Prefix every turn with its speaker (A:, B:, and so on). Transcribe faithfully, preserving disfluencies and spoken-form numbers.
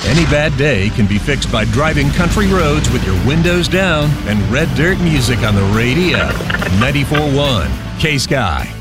A: Any bad day can be fixed by driving country roads with your windows down and red dirt music on the radio. ninety-four point one K-Sky.